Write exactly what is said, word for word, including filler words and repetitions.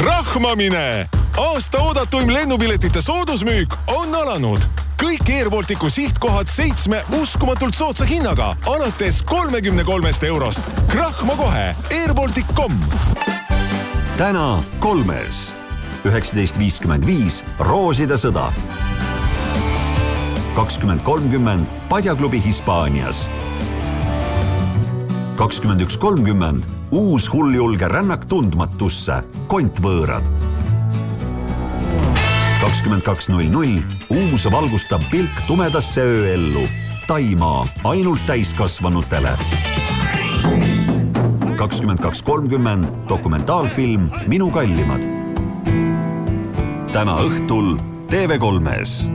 Rahmamine! Aasta oodatuim lennupiletite soodusmüük on alanud. Kõik Air Balticu sihtkohad seitsme uskumatult soodsa hinnaga alates kolmekümne kolmest eurost. Rahma kohe air baltic dot com. Täna kolmes. üheksateist viiskümmend viis Rooside sõda. kakskümmend kolmkümmend Padjaklubi Hispaanias. kakskümmend üks kolmkümmend uus hulljulge rännak tundmatusse. Kontvõõrad. kakskümmend kaks null null uus valgustav pilk tumedasse ööellu. Taimaa ainult täiskasvanutele. kakskümmend kaks kolmkümmend dokumentaalfilm Minu kallimad. Täna õhtul T V kolmes.